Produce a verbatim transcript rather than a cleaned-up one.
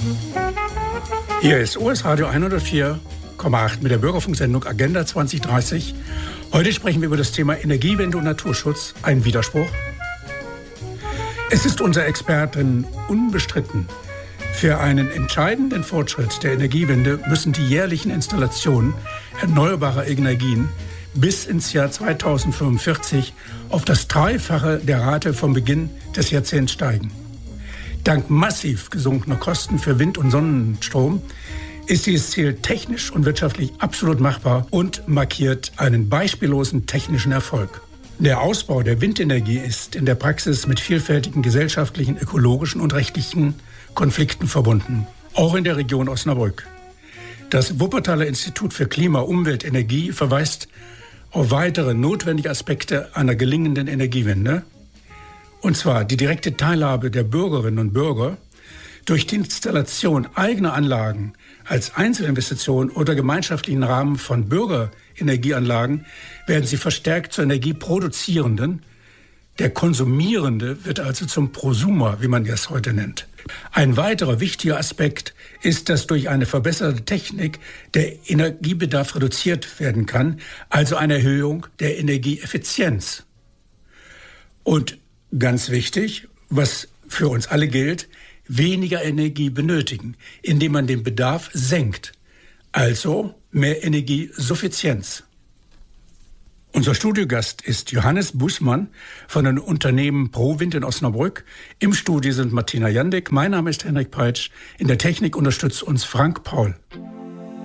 Hier ist U S Radio hundertvier Komma acht mit der Bürgerfunksendung Agenda zwanzig dreißig. Heute sprechen wir über das Thema Energiewende und Naturschutz. Ein Widerspruch? Es ist unserer Expertin unbestritten: Für einen entscheidenden Fortschritt der Energiewende müssen die jährlichen Installationen erneuerbarer Energien bis ins Jahr zweitausendfünfundvierzig auf das Dreifache der Rate vom Beginn des Jahrzehnts steigen. Dank massiv gesunkener Kosten für Wind- und Sonnenstrom ist dieses Ziel technisch und wirtschaftlich absolut machbar und markiert einen beispiellosen technischen Erfolg. Der Ausbau der Windenergie ist in der Praxis mit vielfältigen gesellschaftlichen, ökologischen und rechtlichen Konflikten verbunden, auch in der Region Osnabrück. Das Wuppertaler Institut für Klima, Umwelt, Energie verweist auf weitere notwendige Aspekte einer gelingenden Energiewende, und zwar die direkte Teilhabe der Bürgerinnen und Bürger durch die Installation eigener Anlagen als Einzelinvestition oder gemeinschaftlichen Rahmen von Bürgerenergieanlagen werden sie verstärkt zur Energieproduzierenden. Der Konsumierende wird also zum Prosumer, wie man das heute nennt. Ein weiterer wichtiger Aspekt ist, dass durch eine verbesserte Technik der Energiebedarf reduziert werden kann, also eine Erhöhung der Energieeffizienz. Und ganz wichtig, was für uns alle gilt: weniger Energie benötigen, indem man den Bedarf senkt, also mehr Energiesuffizienz. Unser Studiogast ist Johannes Bußmann von dem Unternehmen ProWind in Osnabrück. Im Studio sind Martina Jandek, mein Name ist Henrik Peitsch. In der Technik unterstützt uns Frank Paul.